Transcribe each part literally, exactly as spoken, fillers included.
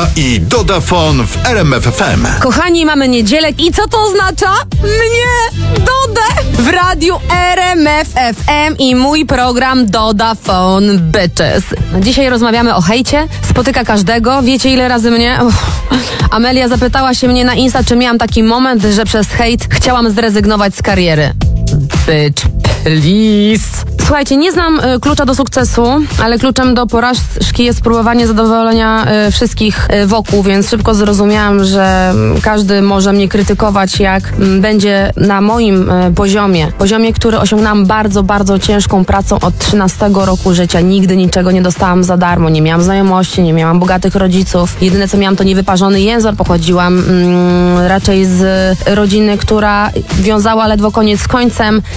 i Dodafon w R M F F M. Kochani, mamy niedzielę i co to oznacza? Mnie, Dodę, w radiu R M F F M i mój program Dodafon Bitches. Dzisiaj rozmawiamy o hejcie, spotyka każdego. Wiecie, ile razy mnie... Uff. Amelia zapytała się mnie na Insta, czy miałam taki moment, że przez hejt chciałam zrezygnować z kariery. Bitch, please. Słuchajcie, nie znam y, klucza do sukcesu, ale kluczem do porażki jest próbowanie zadowolenia y, wszystkich y, wokół, więc szybko zrozumiałam, że y, każdy może mnie krytykować, jak y, będzie na moim y, poziomie. Poziomie, który osiągnęłam bardzo, bardzo ciężką pracą od trzynastego roku życia. Nigdy niczego nie dostałam za darmo. Nie miałam znajomości, nie miałam bogatych rodziców. Jedyne, co miałam, to niewyparzony język. Pochodziłam y, raczej z rodziny, która wiązała ledwo koniec z końcem, y,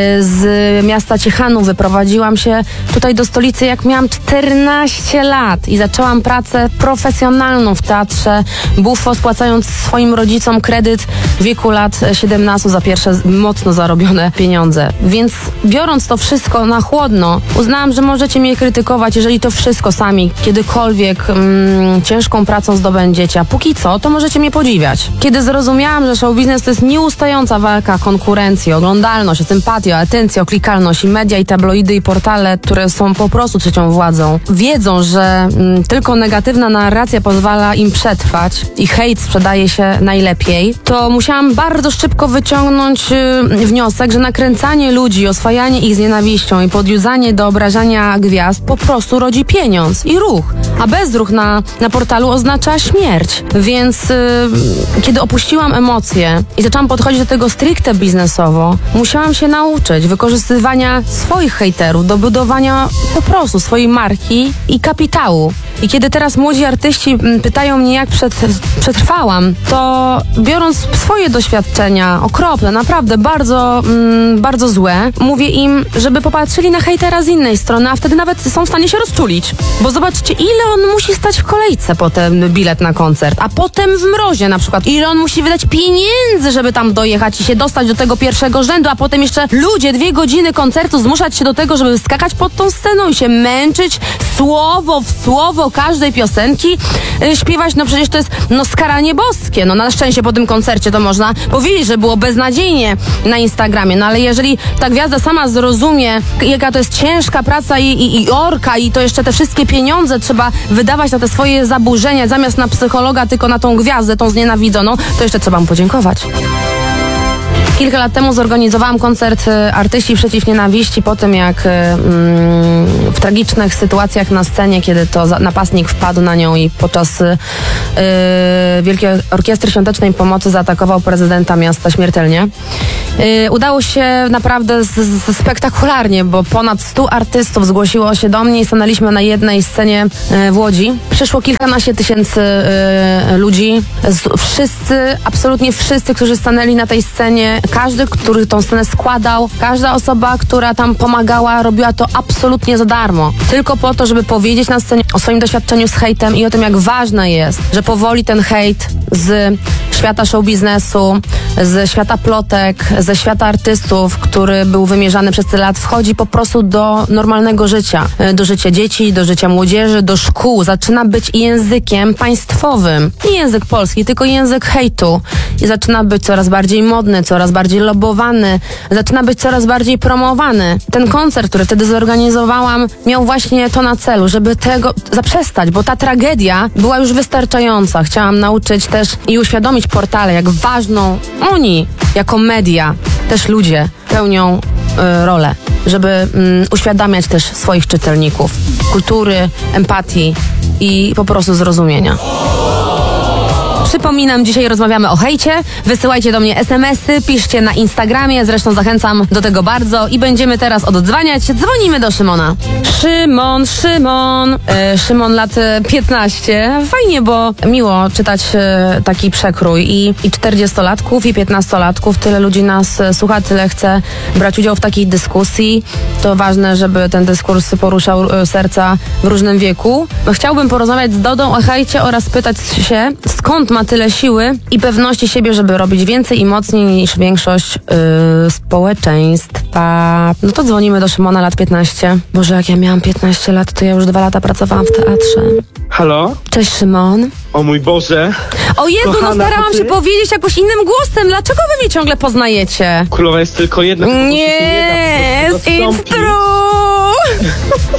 z miasta Ciechanów. Wyprowadziłam się tutaj do stolicy, jak miałam czternaście lat i zaczęłam pracę profesjonalną w teatrze Buffo, spłacając swoim rodzicom kredyt w wieku lat siedemnastu za pierwsze mocno zarobione pieniądze. Więc biorąc to wszystko na chłodno, uznałam, że możecie mnie krytykować, jeżeli to wszystko sami kiedykolwiek mm, ciężką pracą zdobędziecie, a póki co, to możecie mnie podziwiać. Kiedy zrozumiałam, że show biznes to jest nieustająca walka konkurencji, oglądalność, o sympatię, o atencję, o klikalność i media i tabloidy i portale, które są po prostu trzecią władzą, wiedzą, że mm, tylko negatywna narracja pozwala im przetrwać i hejt sprzedaje się najlepiej, to musiałam bardzo szybko wyciągnąć y, wniosek, że nakręcanie ludzi, oswajanie ich z nienawiścią i podjudzanie do obrażania gwiazd po prostu rodzi pieniądz i ruch, a bezruch na, na portalu oznacza śmierć. Więc y, kiedy opuściłam emocje i zaczęłam podchodzić do tego stricte biznesowo, musiałam się nauczyć wykorzystywania swoich hejterów do budowania po prostu swojej marki i kapitału. I kiedy teraz młodzi artyści pytają mnie, jak przed, przetrwałam, to biorąc swoje doświadczenia, okropne, naprawdę bardzo, mm, bardzo złe, mówię im, żeby popatrzyli na hejtera z innej strony, a wtedy nawet są w stanie się rozczulić. Bo zobaczcie, ile on musi stać w kolejce po ten bilet na koncert, a potem w mrozie na przykład. Ile on musi wydać pieniędzy, żeby tam dojechać i się dostać do tego pierwszego rzędu, a potem jeszcze ludzie, dwie godziny koncertu zmuszać się do tego, żeby skakać pod tą sceną i się męczyć słowo w słowo każdej piosenki yy, śpiewać, no przecież to jest no skaranie boskie. No na szczęście po tym koncercie to można powiedzieć, że było beznadziejnie na Instagramie, no ale jeżeli ta gwiazda sama zrozumie, jaka to jest ciężka praca i, i, i orka i to jeszcze te wszystkie pieniądze trzeba wydawać na te swoje zaburzenia zamiast na psychologa, tylko na tą gwiazdę, tą znienawidzoną, to jeszcze trzeba mu podziękować. Kilka lat temu zorganizowałam koncert y, Artyści Przeciw Nienawiści po tym, jak y, mm, w tragicznych sytuacjach na scenie, kiedy to za, napastnik wpadł na nią i podczas y, y, Wielkiej Orkiestry Świątecznej Pomocy zaatakował prezydenta miasta śmiertelnie. Y, udało się naprawdę z, z, spektakularnie, bo ponad stu artystów zgłosiło się do mnie i stanęliśmy na jednej scenie y, w Łodzi. Przyszło kilkanaście tysięcy y, ludzi. Z, wszyscy, absolutnie wszyscy, którzy stanęli na tej scenie, każdy, który tą scenę składał, każda osoba, która tam pomagała, robiła to absolutnie za darmo. Tylko po to, żeby powiedzieć na scenie o swoim doświadczeniu z hejtem i o tym, jak ważne jest, że powoli ten hejt z świata show biznesu, ze świata plotek, ze świata artystów, który był wymierzany przez tyle lat, wchodzi po prostu do normalnego życia. Do życia dzieci, do życia młodzieży, do szkół. Zaczyna być językiem państwowym. Nie język polski, tylko język hejtu. I zaczyna być coraz bardziej modny, coraz bardziej lobowany, zaczyna być coraz bardziej promowany. Ten koncert, który wtedy zorganizowałam, miał właśnie to na celu, żeby tego zaprzestać, bo ta tragedia była już wystarczająca. Chciałam nauczyć też i uświadomić portale, jak ważną oni, jako media, też ludzie, pełnią y, rolę, żeby y, uświadamiać też swoich czytelników kultury, empatii i po prostu zrozumienia. Przypominam, dzisiaj rozmawiamy o hejcie. Wysyłajcie do mnie es em esy, piszcie na Instagramie, zresztą zachęcam do tego bardzo i będziemy teraz oddzwaniać. Dzwonimy do Szymona. Szymon, Szymon. E, Szymon lat piętnaście. Fajnie, bo miło czytać e, taki przekrój i, i czterdziestolatków, i piętnastolatków. Tyle ludzi nas słucha, tyle chce brać udział w takiej dyskusji. To ważne, żeby ten dyskurs poruszał e, serca w różnym wieku. Chciałbym porozmawiać z Dodą o hejcie oraz spytać się, skąd ma tyle siły i pewności siebie, żeby robić więcej i mocniej niż większość yy, społeczeństwa. pa. No to dzwonimy do Szymona, lat piętnaście. Boże, jak ja miałam piętnaście lat, to ja już dwa lata pracowałam w teatrze. Halo? Cześć, Szymon. O mój Boże. O Jezu, Kochana, no starałam to ty? się powiedzieć jakoś innym głosem. Dlaczego wy mnie ciągle poznajecie? Królowa jest tylko jedna. to po prostu się Nie, da, po prostu it's zastąpi. true.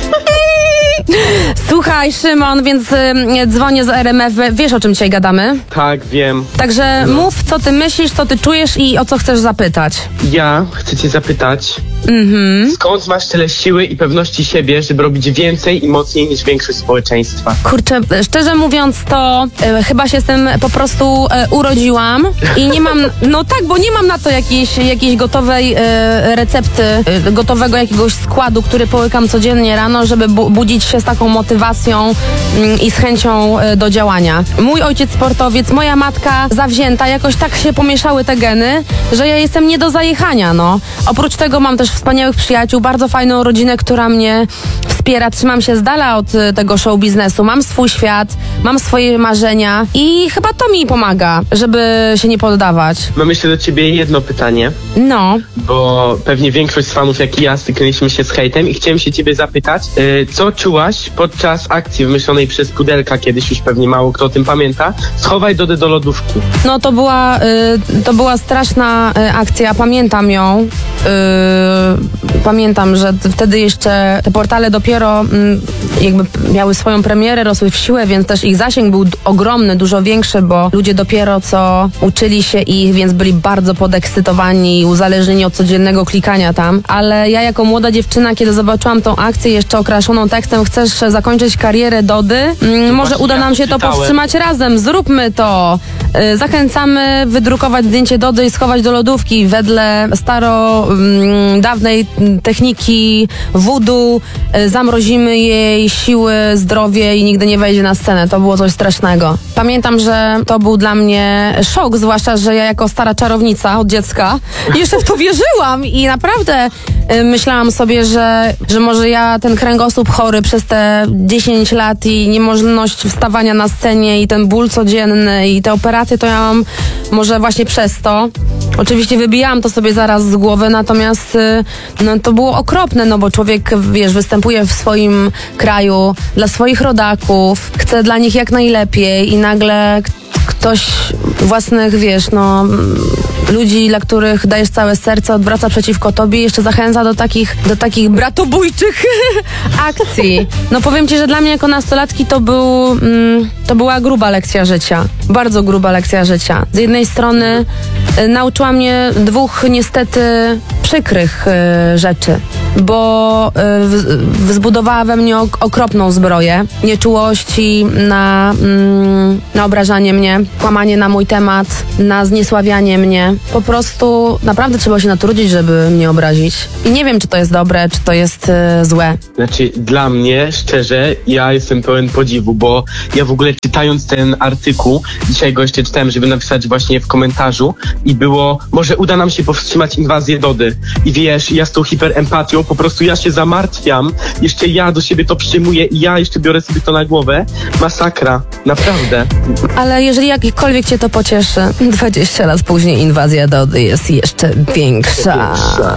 Słuchaj, Szymon, więc y, dzwonię z R M F. Wiesz, o czym dzisiaj gadamy? Tak, wiem. Także No. mów, co ty myślisz, co ty czujesz i o co chcesz zapytać. Ja chcę cię zapytać, Mhm. skąd masz tyle siły i pewności siebie, żeby robić więcej i mocniej niż większość społeczeństwa? Kurczę, szczerze mówiąc, to e, chyba się z tym po prostu e, urodziłam i nie mam, no tak, bo nie mam na to jakiejś, jakiejś gotowej e, recepty, e, gotowego jakiegoś składu, który połykam codziennie rano, żeby bu- budzić się z taką motywacją mm, i z chęcią e, do działania. Mój ojciec sportowiec, moja matka zawzięta, jakoś tak się pomieszały te geny, że ja jestem nie do zajechania, no. Oprócz tego mam też wspaniałych przyjaciół, bardzo fajną rodzinę, która mnie wspiera. Trzymam się z dala od y, tego show biznesu. Mam swój świat, mam swoje marzenia i chyba to mi pomaga, żeby się nie poddawać. Mam jeszcze do ciebie jedno pytanie, No. bo pewnie większość z fanów, jak i ja, styknęliśmy się z hejtem i chciałem się ciebie zapytać, yy, co czułaś podczas akcji wymyślonej przez Pudelka, kiedyś już pewnie mało kto o tym pamięta, schowaj Dodę do lodówki. No to była, y, to była straszna y, akcja, pamiętam ją. Y, pamiętam, że t- wtedy jeszcze te portale dopiero mm, jakby miały swoją premierę, rosły w siłę, więc też ich zasięg był d- ogromny, dużo większy, bo ludzie dopiero co uczyli się ich, więc byli bardzo podekscytowani i uzależnieni od codziennego klikania tam. Ale ja jako młoda dziewczyna, kiedy zobaczyłam tą akcję jeszcze okraszoną tekstem, chcesz zakończyć karierę Dody, mm, może właśnie uda ja nam się to czytałem. powstrzymać razem, zróbmy to. Y, Zachęcamy wydrukować zdjęcie Dody i schować do lodówki wedle staro mm, dawnej mm, techniki voodoo. Y, Zamrozimy jej siły, zdrowie i nigdy nie wejdzie na scenę. To było coś strasznego. Pamiętam, że to był dla mnie szok, zwłaszcza, że ja jako stara czarownica od dziecka jeszcze w to wierzyłam i naprawdę y, myślałam sobie, że, że może ja ten kręgosłup chory przez te dziesięć lat i niemożność wstawania na scenie i ten ból codzienny i te operacje, to ja mam może właśnie przez to. Oczywiście wybijałam to sobie zaraz z głowy, natomiast y, no, to było okropne, no bo człowiek, wiesz, występuje w swoim kraju dla swoich rodaków, chce dla nich jak najlepiej i nagle k- ktoś własnych, wiesz, no ludzi, dla których dajesz całe serce, odwraca przeciwko tobie i jeszcze zachęca do takich, do takich bratobójczych akcji. No powiem ci, że dla mnie jako nastolatki to był, mm, to była gruba lekcja życia. Bardzo gruba lekcja życia. Z jednej strony y, nauczyła mnie dwóch niestety przykrych y, rzeczy, bo y, w, zbudowała we mnie ok- okropną zbroję nieczułości na, mm, na obrażanie mnie, kłamanie na mój temat, na zniesławianie mnie. Po prostu naprawdę trzeba się natrudzić, żeby mnie obrazić. I nie wiem, czy to jest dobre, czy to jest y, złe. Znaczy, dla mnie, szczerze, ja jestem pełen podziwu, bo ja w ogóle czytając ten artykuł, dzisiaj go jeszcze czytałem, żeby napisać właśnie w komentarzu i było, może uda nam się powstrzymać inwazję Dody. I wiesz, ja z tą hiperempatią, po prostu ja się zamartwiam, jeszcze ja do siebie to przyjmuję i ja jeszcze biorę sobie to na głowę. Masakra, naprawdę. Ale jeżeli jakkolwiek cię to pocieszy, dwadzieścia lat później inwazja Dody jest jeszcze większa.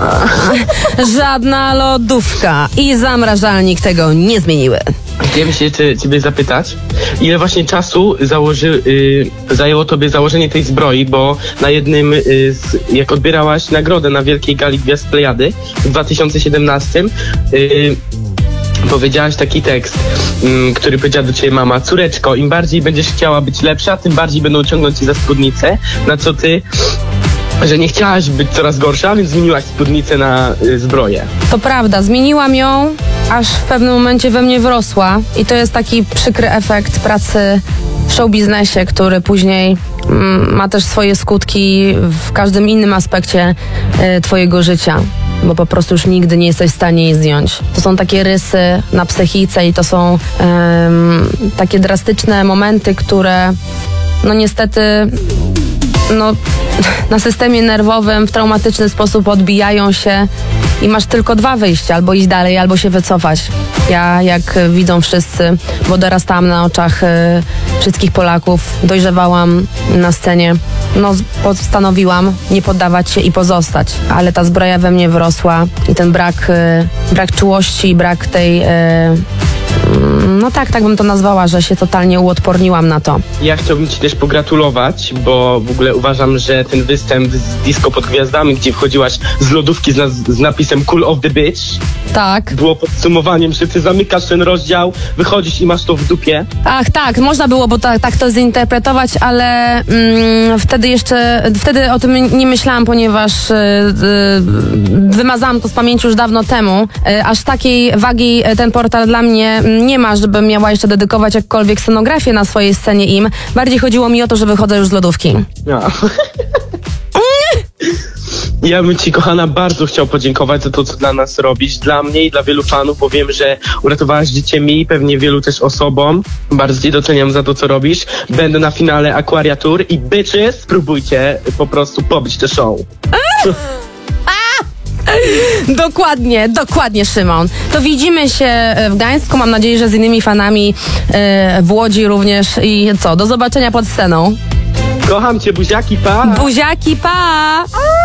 Żadna lodówka i zamrażalnik tego nie zmieniły. Chciałem się cię, ciebie zapytać, ile właśnie czasu założy, y, zajęło tobie założenie tej zbroi, bo na jednym, y, z, jak odbierałaś nagrodę na Wielkiej Gali Gwiazd Plejady w dwa tysiące siedemnastym, y, powiedziałaś taki tekst, mm, który powiedziała do ciebie mama: córeczko, im bardziej będziesz chciała być lepsza, tym bardziej będą ciągnąć ci za spódnicę, na co ty, że nie chciałaś być coraz gorsza, więc zmieniłaś spódnicę na y, zbroję. To prawda, zmieniłam ją, aż w pewnym momencie we mnie wrosła i to jest taki przykry efekt pracy w show biznesie, który później mm, ma też swoje skutki w każdym innym aspekcie y, twojego życia, bo po prostu już nigdy nie jesteś w stanie jej zdjąć. To są takie rysy na psychice i to są ym, takie drastyczne momenty, które no niestety no, na systemie nerwowym w traumatyczny sposób odbijają się i masz tylko dwa wyjścia, albo iść dalej, albo się wycofać. Ja, jak widzą wszyscy, bo dorastałam na oczach y, wszystkich Polaków, dojrzewałam na scenie no postanowiłam nie poddawać się i pozostać. Ale ta zbroja we mnie wyrosła i ten brak, y, brak czułości, brak tej... Y, no tak, tak bym to nazwała, że się totalnie uodporniłam na to. Ja chciałbym ci też pogratulować, bo w ogóle uważam, że ten występ z Disco pod Gwiazdami, gdzie wchodziłaś z lodówki z, na, z napisem Cool of the Bitch, tak, było podsumowaniem, że ty zamykasz ten rozdział, wychodzisz i masz to w dupie. Ach tak, można było, bo tak, tak to zinterpretować, ale mm, wtedy jeszcze, wtedy o tym nie myślałam, ponieważ y, y, wymazałam to z pamięci już dawno temu. Y, aż takiej wagi ten portal dla mnie nie ma, żebym miała jeszcze dedykować jakkolwiek scenografię na swojej scenie im. Bardziej chodziło mi o to, że wychodzę już z lodówki. Ja. Ja bym ci, kochana, bardzo chciał podziękować za to, co dla nas robisz, dla mnie i dla wielu fanów, bo wiem, że uratowałaś życie mi i pewnie wielu też osobom. Bardzo ci doceniam za to, co robisz. Będę na finale Aquaria Tour i bitches, spróbujcie po prostu pobić te show. Dokładnie, dokładnie, Szymon. To widzimy się w Gdańsku, mam nadzieję, że z innymi fanami w Łodzi również i co, do zobaczenia pod sceną. Kocham cię, buziaki, pa! Buziaki, pa!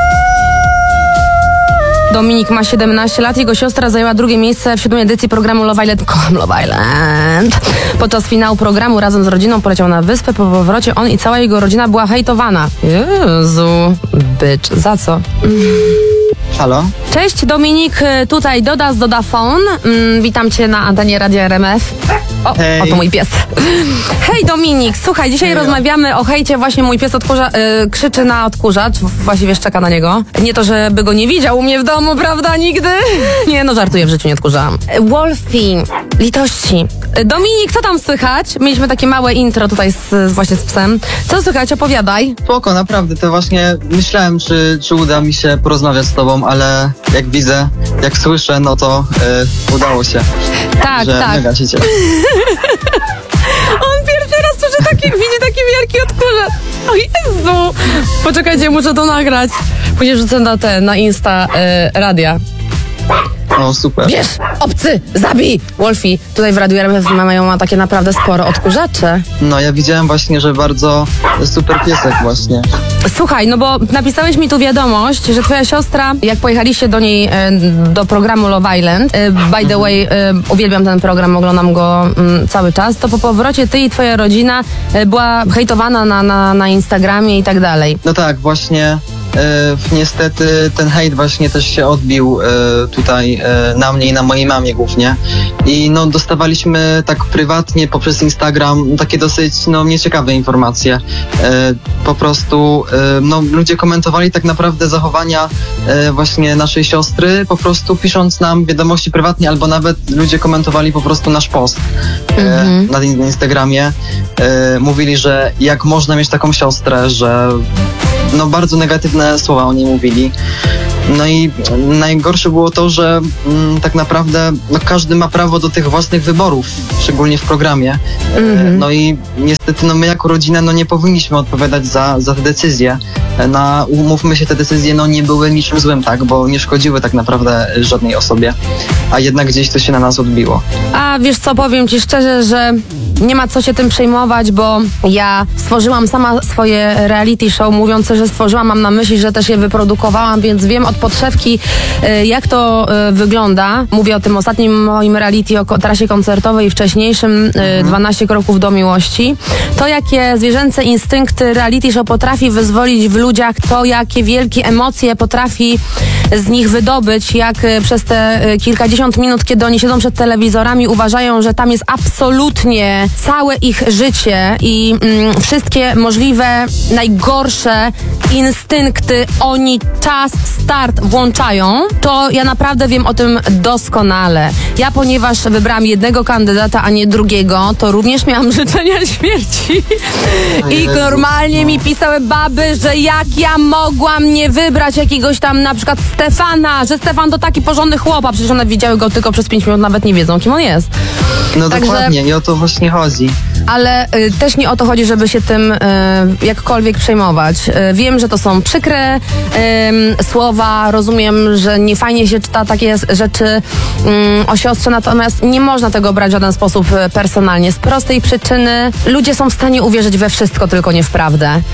Dominik ma siedemnaście lat, jego siostra zajęła drugie miejsce w siódmej edycji programu Love Island. Kocham Love Island. Podczas finału programu razem z rodziną poleciał na wyspę. Po powrocie on i cała jego rodzina była hejtowana. Jezu, bitch, za co? Halo? Cześć, Dominik, tutaj Doda z Dodafone. Mm, witam cię na antenie Radia R M F. O, Hej. oto mój pies. Hej, Dominik, słuchaj, dzisiaj Hejo. rozmawiamy o hejcie. Właśnie mój pies odkurza, y, krzyczy na odkurzacz, właściwie szczeka na niego. Nie to, żeby go nie widział u mnie w domu, prawda, nigdy? Nie, no żartuję, w życiu nie odkurzałam. Wolfie, litości. Dominik, co tam słychać? Mieliśmy takie małe intro tutaj z, z, właśnie z psem. Co słychać? Opowiadaj. Spoko, naprawdę, to właśnie myślałem, czy, czy uda mi się porozmawiać z tobą, ale jak widzę, jak słyszę, no to y, udało się. Tak, że tak. mega się cieszę. On pierwszy raz słyszy taki, widzi taki wielki odkurzacz. O Jezu! Poczekajcie, muszę to nagrać. Później wrzucę na te, na Insta y, radia. No super. Wiesz, obcy, zabij! Wolfie, tutaj w Radiu R M F mają ma takie naprawdę sporo odkurzacze. No ja widziałem właśnie, że bardzo super piesek właśnie. Słuchaj, no bo napisałeś mi tu wiadomość, że twoja siostra, jak pojechaliście do niej e, do programu Love Island, e, by the way, e, uwielbiam ten program, oglądam go m, cały czas, to po powrocie ty i twoja rodzina e, była hejtowana na, na, na Instagramie i tak dalej. No tak, właśnie e, niestety ten hejt właśnie też się odbił e, tutaj e, na mnie i na mojej mamie głównie. I no dostawaliśmy tak prywatnie poprzez Instagram takie dosyć no nieciekawe informacje. E, po prostu e, no ludzie komentowali tak naprawdę zachowania e, właśnie naszej siostry, po prostu pisząc nam wiadomości prywatnie, albo nawet ludzie komentowali po prostu nasz post e, Mhm. na Instagramie. E, mówili, że jak można mieć taką siostrę, że no bardzo negatywne słowa o niej mówili. No i najgorsze było to, że mm, tak naprawdę no, każdy ma prawo do tych własnych wyborów, szczególnie w programie. Mhm. E, no i niestety no, my jako rodzina no, nie powinniśmy odpowiadać za, za te decyzje. E, na, umówmy się, te decyzje no, nie były niczym złym, tak, bo nie szkodziły tak naprawdę żadnej osobie, a jednak gdzieś to się na nas odbiło. A wiesz co, powiem ci szczerze, że nie ma co się tym przejmować, bo ja stworzyłam sama swoje reality show, mówiąc, że stworzyłam, mam na myśli, że też je wyprodukowałam, więc wiem od podszewki, y, jak to y, wygląda. Mówię o tym ostatnim moim reality, o ko- trasie koncertowej i wcześniejszym, y, dwanaście kroków do miłości. To, jakie zwierzęce instynkty reality show potrafi wyzwolić w ludziach, to, jakie wielkie emocje potrafi z nich wydobyć, jak y, przez te y, kilkadziesiąt minut, kiedy oni siedzą przed telewizorami, uważają, że tam jest absolutnie całe ich życie i mm, wszystkie możliwe, najgorsze instynkty oni czas, start włączają, to ja naprawdę wiem o tym doskonale. Ja, ponieważ wybrałam jednego kandydata, a nie drugiego, to również miałam życzenia śmierci. I Jezu. normalnie mi pisały baby, że jak ja mogłam nie wybrać jakiegoś tam na przykład Stefana, że Stefan to taki porządny chłop, a przecież one widziały go tylko przez pięć minut, nawet nie wiedzą, kim on jest. No Także- dokładnie, i o to właśnie chodzi. Ale y, też nie o to chodzi, żeby się tym y, jakkolwiek przejmować. Y, wiem, że to są przykre y, słowa, rozumiem, że nie fajnie się czyta takie s- rzeczy y, o siostrze, natomiast nie można tego brać w żaden sposób y, personalnie. Z prostej przyczyny ludzie są w stanie uwierzyć we wszystko, tylko nie w prawdę.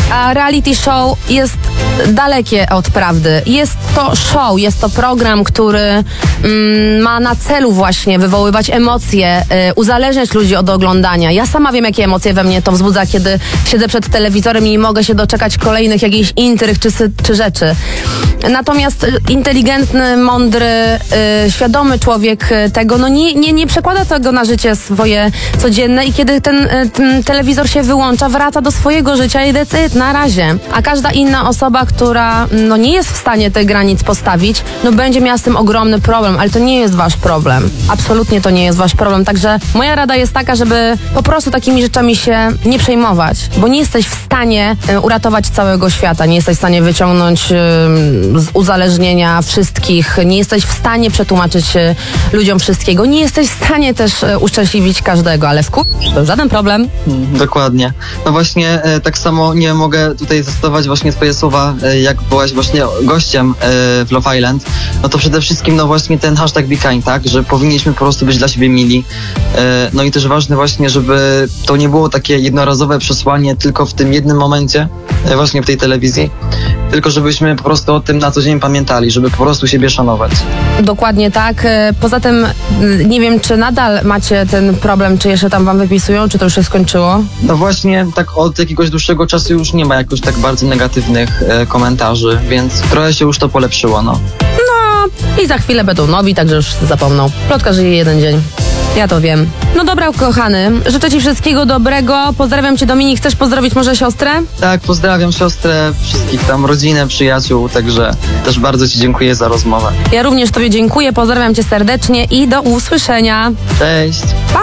A reality show jest dalekie od prawdy. Jest to show, jest to program, który mm, ma na celu właśnie wywoływać emocje, y, uzależniać ludzi od oglądania. Ja sama wiem, jakie emocje we mnie to wzbudza, kiedy siedzę przed telewizorem i nie mogę się doczekać kolejnych jakichś intrych czy, czy rzeczy. Natomiast inteligentny, mądry, y, świadomy człowiek tego, no nie, nie, nie przekłada tego na życie swoje codzienne i kiedy ten, ten telewizor się wyłącza, wraca do swojego życia i decyd na razie. A każda inna osoba, która no nie jest w stanie tych granic postawić, no będzie miała z tym ogromny problem, ale to nie jest wasz problem. Absolutnie to nie jest wasz problem. Także moja rada jest taka, żeby po prostu takimi rzeczami się nie przejmować, bo nie jesteś w stanie y, uratować całego świata, nie jesteś w stanie wyciągnąć y, z uzależnienia wszystkich, nie jesteś w stanie przetłumaczyć y, ludziom wszystkiego, nie jesteś w stanie też y, uszczęśliwić każdego, ale w kur... to żaden problem. Dokładnie. No właśnie e, tak samo nie mogę tutaj zastosować właśnie twoje słowa, e, jak byłaś właśnie gościem e, w Love Island, no to przede wszystkim no właśnie ten hashtag Be Kind, tak, że powinniśmy po prostu być dla siebie mili. E, no i też ważne właśnie, żeby to nie było takie jednorazowe przesłanie tylko w tym jednym momencie, e, właśnie w tej telewizji, tylko żebyśmy po prostu o tym na co dzień pamiętali, żeby po prostu siebie szanować. Dokładnie tak. Poza tym nie wiem, czy nadal macie ten problem, czy jeszcze tam wam wypisują, czy to już się skończyło? No właśnie, tak od jakiegoś dłuższego czasu już nie ma jakoś tak bardzo negatywnych e, komentarzy, więc trochę się już to polepszyło, no. No i za chwilę będą nowi, także już zapomną. Plotka żyje jeden dzień. Ja to wiem. No dobra, kochany. Życzę ci wszystkiego dobrego. Pozdrawiam cię, Dominik. Chcesz pozdrowić może siostrę? Tak, pozdrawiam siostrę, wszystkich tam rodzinę, przyjaciół, także też bardzo ci dziękuję za rozmowę. Ja również tobie dziękuję. Pozdrawiam cię serdecznie i do usłyszenia. Cześć! Pa!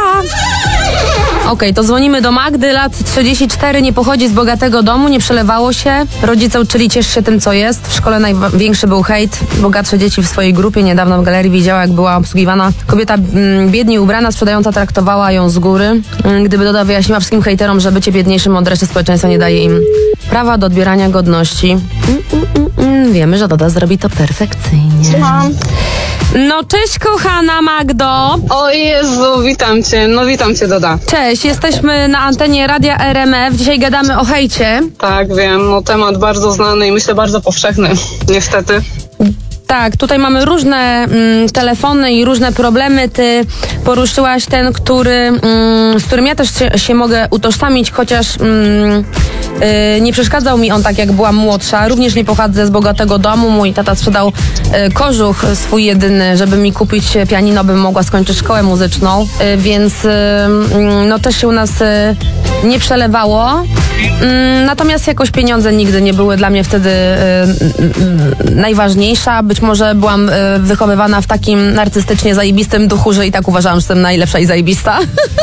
Okej, okay, to dzwonimy do Magdy, lat trzydzieści cztery, nie pochodzi z bogatego domu, nie przelewało się. Rodzice uczyli, ciesz się tym, co jest. W szkole największy był hejt. Bogatsze dzieci w swojej grupie. Niedawno w galerii widziała, jak była obsługiwana kobieta mm, biednie ubrana, sprzedająca traktowała ją z góry. Mm, gdyby Doda wyjaśniła wszystkim hejterom, że bycie biedniejszym od reszty społeczeństwa nie daje im prawa do odbierania godności. Mm, mm, mm, mm. Wiemy, że Doda zrobi to perfekcyjnie. Mam. No cześć, kochana Magdo. O Jezu, witam cię. No witam cię, Doda. Cześć, jesteśmy na antenie Radia R M F. Dzisiaj gadamy o hejcie. Tak, wiem. No temat bardzo znany i myślę bardzo powszechny. Niestety. Tak, tutaj mamy różne mm, telefony i różne problemy. Ty poruszyłaś ten, który, mm, z którym ja też się, się mogę utożsamić, chociaż mm, y, nie przeszkadzał mi on tak, jak byłam młodsza. Również nie pochodzę z bogatego domu. Mój tata sprzedał y, kożuch swój jedyny, żeby mi kupić pianino, bym mogła skończyć szkołę muzyczną. Y, więc y, y, no też się u nas y, nie przelewało. Y, natomiast jakoś pieniądze nigdy nie były dla mnie wtedy y, y, najważniejsza. Być może byłam y, wychowywana w takim narcystycznie zajebistym duchu, że i tak uważałam, że jestem najlepsza i zajebista.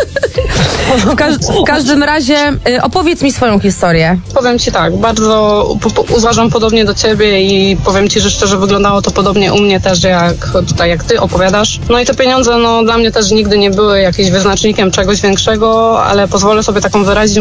w, każ w każdym razie y, opowiedz mi swoją historię. Powiem ci tak, bardzo po, po, uważam podobnie do ciebie i powiem ci, że szczerze wyglądało to podobnie u mnie też, jak tutaj jak ty opowiadasz. No i te pieniądze, no dla mnie też nigdy nie były jakimś wyznacznikiem czegoś większego, ale pozwolę sobie taką wyrazić